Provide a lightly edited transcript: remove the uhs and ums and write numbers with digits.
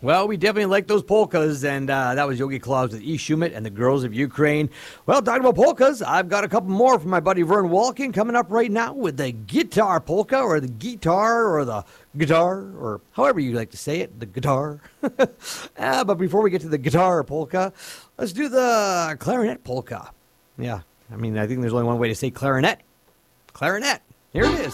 Well, we definitely like those polkas, and that was Yogi Klaus with E. Shumit and the Girls of Ukraine. Well, talking about polkas, I've got a couple more from my buddy Vern Walken coming up right now with the guitar polka, or the guitar, or however you like to say it, the guitar. But before we get to the guitar polka, let's do the clarinet polka. Yeah, I mean, I think there's only one way to say clarinet. Clarinet. Here it is.